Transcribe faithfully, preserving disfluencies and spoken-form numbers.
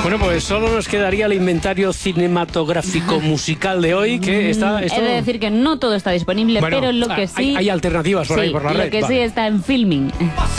Bueno, pues solo nos quedaría el inventario cinematográfico musical de hoy, que está... Esto... He de decir que no todo está disponible, bueno, pero lo que hay, sí... hay alternativas por sí, ahí, por la lo red. que vale. sí está en Filmin.